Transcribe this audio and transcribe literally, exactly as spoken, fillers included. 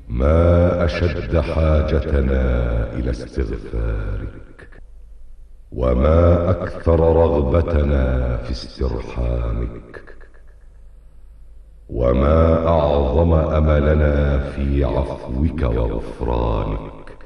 ما أشد حاجتنا إلى استغفارك، وما أكثر رغبتنا في استرحامك، وما أعظم أملنا في عفوك وغفرانك.